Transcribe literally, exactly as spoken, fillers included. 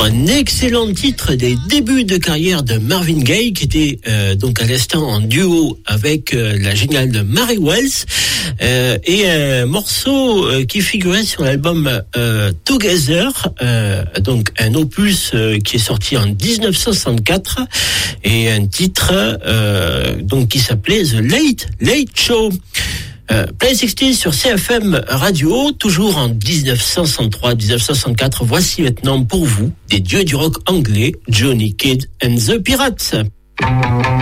Un excellent titre des débuts de carrière de Marvin Gaye, qui était euh, donc à l'instant en duo avec euh, la géniale de Mary Wells, euh, et un morceau euh, qui figurait sur l'album euh, Together, euh, donc un opus euh, qui est sorti en dix-neuf cent soixante-quatre, et un titre euh, donc qui s'appelait The Late Late Show. Euh, Play sixty sur C F M Radio, toujours en dix-neuf cent soixante-trois dix-neuf cent soixante-quatre. Voici maintenant pour vous des dieux du rock anglais, Johnny Kidd and the Pirates.